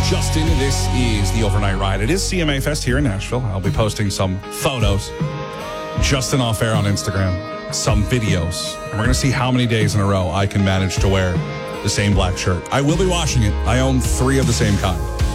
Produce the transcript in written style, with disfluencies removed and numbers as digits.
Justin. This is the Overnight Ride. It is CMA Fest here in Nashville. I'll be posting some photos. Justin Off Air on Instagram. Some videos. And we're going to see how many days in a row I can manage to wear the same black shirt. I will be washing it. I own 3 of the same kind.